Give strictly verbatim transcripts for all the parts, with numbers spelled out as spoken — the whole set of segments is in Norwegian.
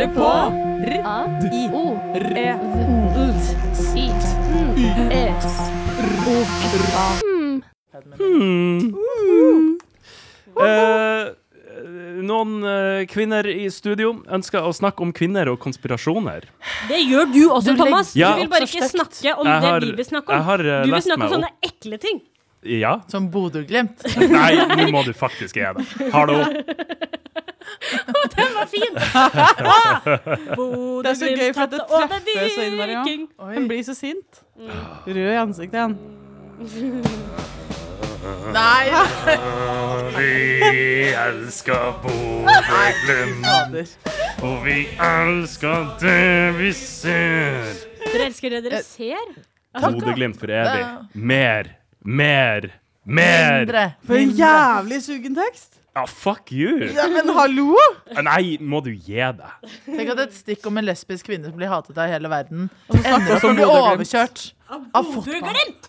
hører på Uh, noen uh, kvinner i studio ønsker å snakke om kvinner og konspirasjoner. Det gjør du også, Du Thomas. Ja, du vil bare ikke snakke om Jeg har- det vi vil snakke jeg om. har, uh, Du vil lest snakke om meg sånne ekle ting. Ja? Som Bodø-Glimt. Nei, nå må du faktisk gi det. Hallo. Den var fin! Det er så gøy, for at det treffer så innmari, ja. Han blir så sint. Rød i ansiktet igjen. Nei! Vi elsker Bodø-Glimt, og vi elsker det vi ser. Dere elsker det dere ser? Bodø-Glimt for evig. Mer, mer, mer. Mindre. For en jævlig sugen tekst. Ja, fuck you. Ja, men hallo? Nei, må du gi deg. Tenk at et stikk om en lesbisk kvinne som blir hatet av hele verden Og så snakker ender vi opp om med å bli Bodø-Glimt. overkjørt av fotball. Bodø-Glimt!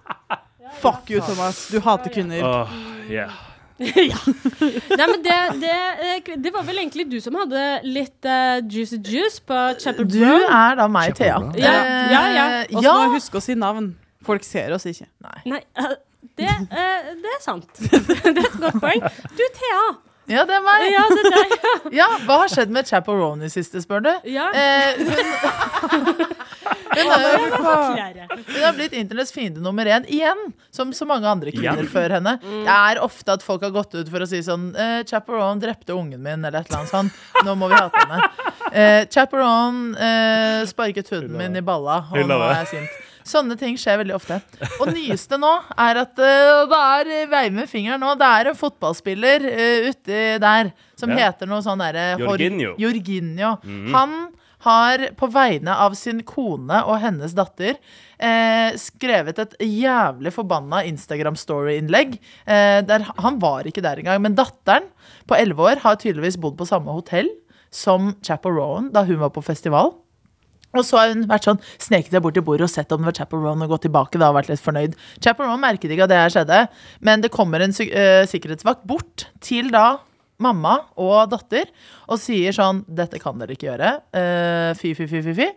Fuck you, Thomas. Du hater kvinner. Åh, yeah. Ja. Nei, men det, det, eh, det var vel egentlig du som hadde litt uh, juicy juice på Chapel Du Brown. er da meg, Thea. Brown. Ja, ja, ja. Eh, Og så må jeg huske å si navn. Folk ser oss ikke. Nei, eh, det, eh, det er sant. Det er et godt poeng. Du, Thea. Ja, det er meg. Ja, det er deg. Ja. Ja, hva har skjedd med Chaperone i siste, spør du? Ja. Eh, hun, hun, er, jo- Forklare. hun har blitt internetts fiende nummer én igjen, som så mange andre kvinner Igjen? før henne. Det er ofte at folk har gått ut for å si sånn eh, Chaperone drepte ungen min, eller et eller annet sånn. Nå må vi hate henne. Eh, Chaperone eh, sparket hunden min i balla, og Hylla nå det. er jeg sint. Sånne ting skjer veldig ofte. Og nyeste nå er at uh, det er uh, vei med fingeren nå. Det er en fotballspiller uh, uti der som Ja. heter noe sånn derre Jorginho. Jorginho. Mhm. Han har på vegne av sin kone og hennes datter eh, skrevet et jævlig forbanna Instagram-story-innlegg. Eh, der han var ikke der engang, men datteren på elleve år har tydeligvis bodd på samme hotell som Chaperone da hun var på festival. Og så har hun vært sånn, sneket seg bort til bordet og sett om det var Chaperone og gått tilbake da og vært litt fornøyd. Chaperone merket ikke at det her skjedde, men det kommer en sy- øh, sikkerhetsvakt bort til da mamma og datter og sier sånn, dette kan dere ikke gjøre, uh, fy, fy, fy, fy, fy.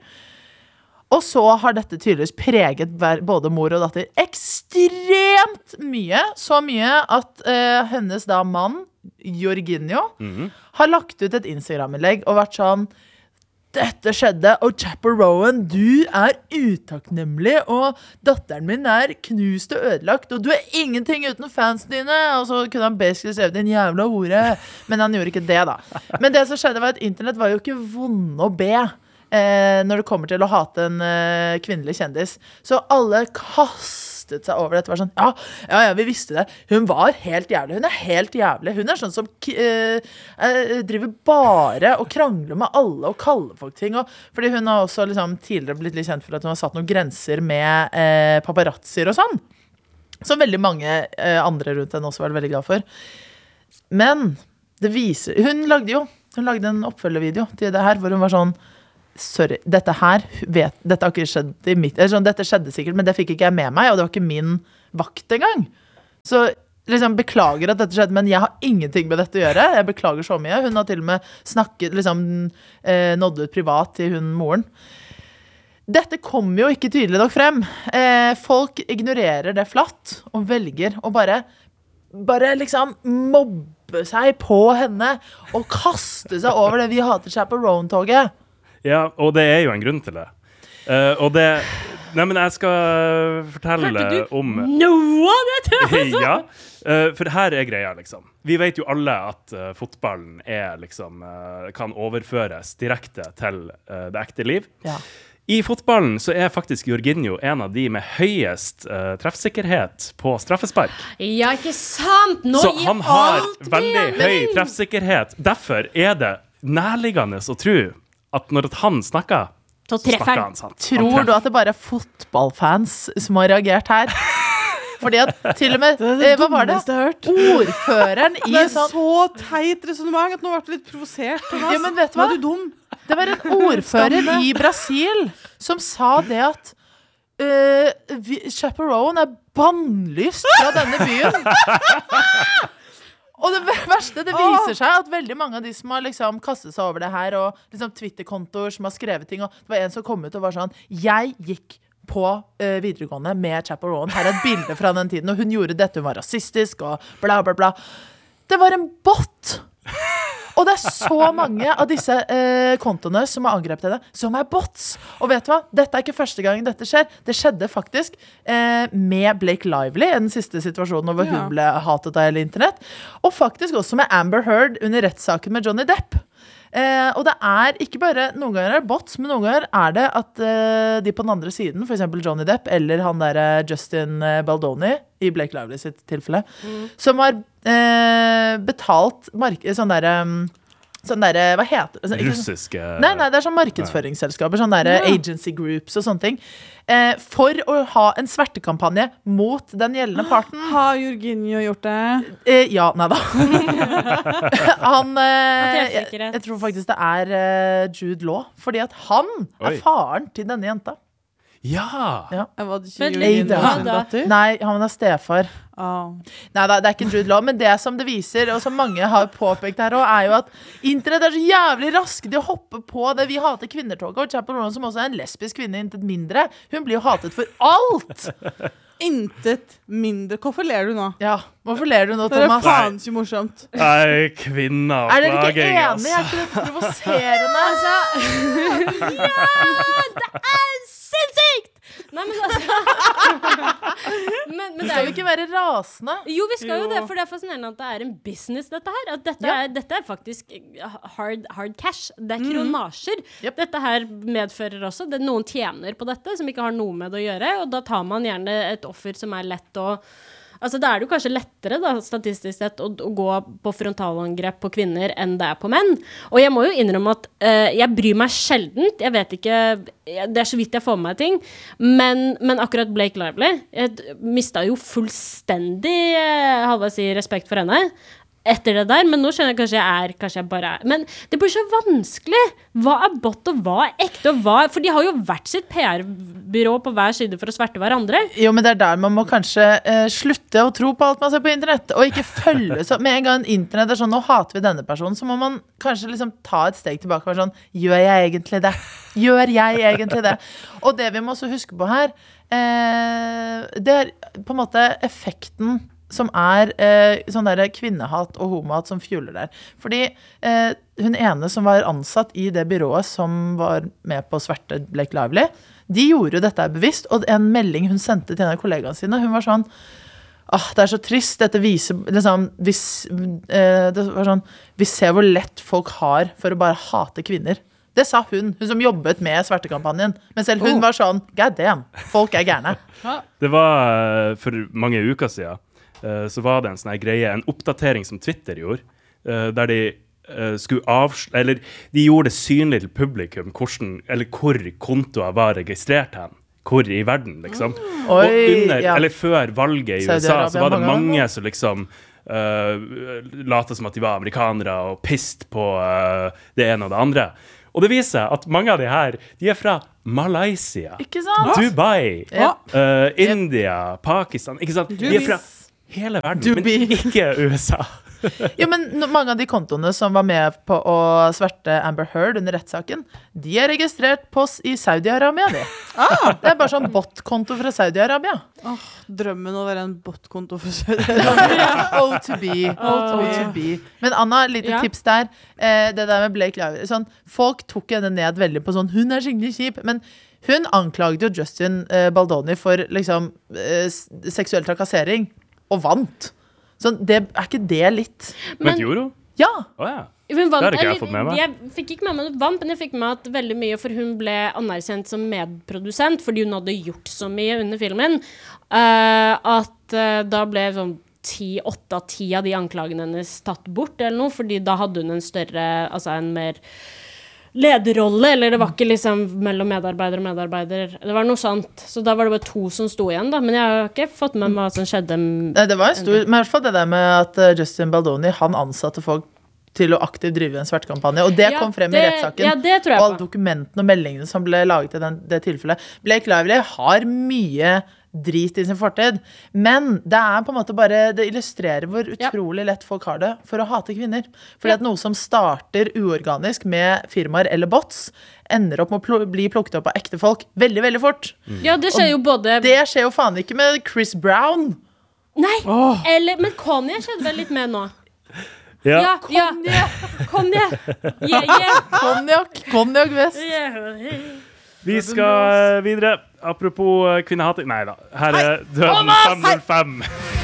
Og så har dette tydeligvis preget hver- både mor og datter ekstremt mye, så mye at uh, hennes da mann, Jorginho, Mhm. har lagt ut et Instagram-innlegg og vært sånn, dette skjedde, og Chaperone, du er utakknemlig, og datteren min er knust og ødelagt, og du er ingenting uten fansene dine. Og så kunne han basically skrevet en jævla hore, men han gjorde ikke det da. Men det som skjedde var at internett var jo ikke vonde å be eh, når det kommer til å hate en eh, kvinnelig kjendis. Så alle kastet seg over dette, var sånn, ja, ja, ja, vi visste det. Hun var helt jævlig. Hun er helt jævlig. Hun er sånn som k- eh, eh, driver bare og krangler med alle og kaller folk ting. Og, fordi hun har også liksom, tidligere blitt litt kjent for at hun har satt noen grenser med eh, paparazzier og sånn. Som veldig mange eh, andre rundt henne også var veldig glad for. Men det viser, hun lagde jo, hun lagde en oppfølgevideo til det her, hvor hun var sånn, sorry, dette her vet, dette har ikke skjedd i mitt, eller sånn, dette skjedde sikkert, men det fikk ikke jeg med meg, og det var ikke min vakt engang. Så liksom, beklager at dette skjedde, men jeg har ingenting med dette å gjøre. Jeg beklager så mye. Hun har til og med snakket, liksom, eh, nådde ut privat til hun moren. Dette kommer jo ikke tydelig nok frem. Eh, folk ignorerer det flatt, og velger å bare, bare liksom mobbe seg på henne, og kaste seg over det vi hater Chaperone-toget. Ja, og det er jo en grunn til det. Uh, og det Nei, men jeg skal fortelle Hørte du om noe av det? Ja, uh, for her er greia, liksom. Vi vet jo alle at uh, fotballen er, liksom, uh, kan overføres direkte til uh, det ekte liv. Ja. I fotballen så er faktisk Jorginho en av de med høyest uh, treffsikkerhet på straffespark. Ja, ikke sant? Nå Så gir han har alt veldig mening. høy treffsikkerhet. Derfor er det nærliggende å tro at når han snakker, Så treffer snakker han. han sant. Tror Han du at det bare er fotballfans som har reagert her? Fordi at til og med, Det er det eh, hva var det? dummeste jeg har hørt. Ordføreren i Det er sånn, så teit resonemang at nå ble du litt provosert, Thomas. ja, men vet du Nå hva? er du dum. Det var en ordfører i Brasil som sa det at uh, vi, Chaperone er bannlyst fra denne byen. Og det verste, det viser seg at veldig mange av de som har liksom kastet seg over det her, og liksom Twitter-kontoer som har skrevet ting, og det var en som kom ut og var sånn, jeg gikk på uh, videregående med Chappell Rowan. Her er et bilde fra den tiden, og hun gjorde dette, hun var rasistisk, og bla bla bla. Det var en bot! Og det er så mange av disse eh, kontoene som har angrepet henne, som er bots. Og vet du hva? Dette er ikke første gang dette skjer. Det skjedde faktisk eh, med Blake Lively i den siste situasjonen hvor ja. hun ble hatet av hele internett. Og faktisk også med Amber Heard under rettssaken med Johnny Depp. Eh, og det er ikke bare, noen ganger er det bots, men noen ganger er det at eh, de på den andre siden, for eksempel Johnny Depp, eller han der Justin Baldoni, i Blake Lively sitt tilfelle, mm. som har eh, betalt mark- sånn der, sånn der, hva heter det? Russiske... Nei, nei, det er sånn markedsføringsselskaper, sånn der ja. agency groups og sånne ting, eh, for å ha en svertekampanje mot den gjeldende parten. Har Jorginho gjort det? Eh, ja, nei da. han, eh, jeg, jeg tror faktisk det er eh, Jude Law, fordi at han er Oi. faren til denne jenta. Ja! ja. Var det ikke Jorginho? Nei, han er stefar. Oh. Nei da, det er ikke Jude Law, men det som det viser, og som mange har påpekt her også, er jo at internett er så jævlig raske til å hoppe på det vi hater kvinnertoget, og Chappell Rowan, som også er en lesbisk kvinne, intet mindre, hun blir jo hatet for alt! Intet mindre. Hvorfor ler du nå? Ja, hvorfor ler du nå, Thomas? Thomas? Det er faen ikke morsomt. Nei, kvinner og plaging, altså. Er dere ikke enige? Er ikke det provoserende? Altså, ja, det er sinnssykt! Nei, men altså men, men det skal jo ikke være rasende. Jo, vi skal jo, jo det, for det er fascinerende at det er en business, dette her. At dette, ja. er, dette er faktisk hard, hard cash. Det er kronasjer. Mm. Yep. Dette her medfører også. Det, noen tjener på dette, som ikke har noe med det å gjøre. Og da tar man gjerne et offer som er lett å... Altså, da er det jo kanskje lettere, da, statistisk sett, å, å gå på frontalangrep på kvinner enn det er på menn. Og jeg må jo innrømme at uh, jeg bryr meg sjeldent. Jeg vet ikke, jeg, det er så vidt jeg får med meg ting. Men, men akkurat Blake Lively, jeg mistet jo fullstendig, uh, halva si, respekt for henne etter det der, men nå skjønner jeg kanskje jeg er, kanskje jeg bare er. Men det blir så vanskelig. Hva er bot og hva er ekte og hva, for de har jo hvert sitt P R-byrå på hver side for å sverte hverandre. Jo, men det er der man må kanskje eh, slutte å tro på alt man ser på internett, og ikke følge så, med en gang internett er sånn, nå hater vi denne personen, så må man kanskje liksom ta et steg tilbake og være sånn, gjør jeg egentlig det? Gjør jeg egentlig det? Og det vi må også huske på her, eh, det er på en måte effekten som er eh, sånn der kvinnehat og homohat som fjuler der. Fordi eh, hun ene som var ansatt i det byrået som var med på å sverte Blake Lively, de gjorde jo dette bevisst, og en melding hun sendte til en av kollegaene sine, hun var sånn, ah, det er så trist, dette viser, liksom, hvis, eh, det var sånn, vi ser hvor lett folk har for å bare hate kvinner. Det sa hun, hun som jobbet med svertekampanjen, men selv hun oh. var sånn, god damn, folk er gærne. Det var for mange uker siden, så var det en sånn greie, en oppdatering som Twitter gjorde, der de skulle avsl- eller de gjorde det synlig til publikum hvordan, eller hvor kontoer var registrert hen, hvor i verden, liksom. Mm. Oi, og under, ja. eller før valget i U S A, så var det mange som liksom uh, late som at de var amerikanere og pist på uh, det ene og det andre. Og det viser at mange av de her, de er fra Malaysia, ikke sant? Dubai, ja. uh, India, Pakistan, ikke sant? De er fra hele verden, men ikke U S A. Jo, men no, mange av de kontoene som var med på å sverte Amber Heard under rettssaken, de er registrert på i Saudi-Arabia, de. Ah, det er bare sånn bot-konto fra Saudi-Arabia. Oh, drømmen å være en bot-konto fra Saudi-Arabia. Oh to be, oh to, oh to be. Men Anna, lite ja. tips der. Eh, det der med Blake Lively. Sånn, folk tok henne ned veldig på sånn, hun er skikkelig kjip, men hun anklagde jo Justin eh, Baldoni for liksom eh, seksuell trakassering, og vant. Så det, er ikke det litt? Men, men gjorde hun? Ja. Oh, ja. Hun vant, det har ikke jeg fått med meg. Jeg fikk ikke med meg noe vant, men jeg fikk med at veldig mye, for hun ble anerkjent som medprodusent, fordi hun hadde gjort så mye under filmen, uh, at uh, da ble sånn ti, åtte av ti av de anklagene hennes tatt bort, eller noe, fordi da hadde hun en større, altså en mer lederrolle, eller det var ikke liksom mellom medarbeider og medarbeider. Det var noe sånt. Så da var det bare to som sto igjen, da. Men jeg har ikke fått med meg hva som skjedde. Nei, det var en stor, men i hvert fall det der med at Justin Baldoni, han ansatte folk til å aktivt drive en svertkampanje, og det ja, kom frem det, i rettssaken. Ja, det tror jeg og alle dokumentene og meldingene som ble laget i den, det tilfellet. Blake Lively har mye drit i sin fortid. Men det er på en måte bare, det illustrerer hvor utrolig lett folk har det for å hate kvinner. Fordi at noe som starter uorganisk med firmaer eller bots, ender opp med å pl- bli plukket opp av ekte folk veldig, veldig fort. Ja, det skjer jo både... Det skjer jo faen ikke med Chris Brown. Nei, oh. eller, men Kanye skjedde vel litt med nå. Ja, ja, ja. Kanye. Yeah, yeah. Konjak, konjak vest. Yeah. Vi skal videre. Apropos kvinnehating. Nei da. Her er Døden fem null fem.